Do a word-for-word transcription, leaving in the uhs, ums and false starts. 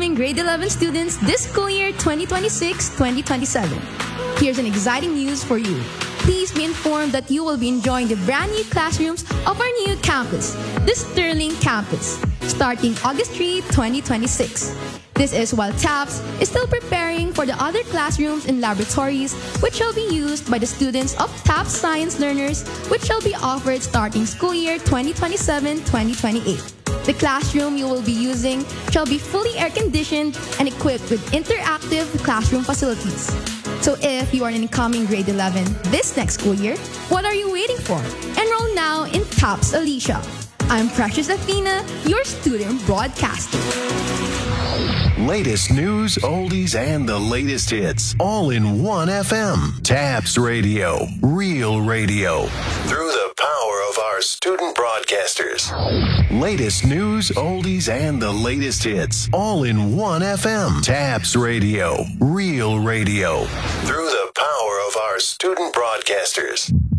incoming grade eleven students this school year twenty twenty-six twenty twenty-seven. Here's an exciting news for you. Please be informed that you will be enjoying the brand new classrooms of our new campus, the Sterling Campus, starting August third, twenty twenty-six. This is while TAPS is still preparing for the other classrooms and laboratories which shall be used by the students of TAPS Science learners, which shall be offered starting school year twenty twenty-seven twenty twenty-eight. The classroom you will be using shall be fully air-conditioned and equipped with interactive classroom facilities. So if you are an incoming grade eleven this next school year, what are you waiting for? Enroll now in TAPS Alicia. I'm Precious Athena, your student broadcaster. Latest news, oldies, and the latest hits, all in one F M. TAPS Radio, real radio. Through the power of our student broadcasters. Latest news, oldies, and the latest hits, all in one F M. TAPS Radio, real radio. Through the power of our student broadcasters.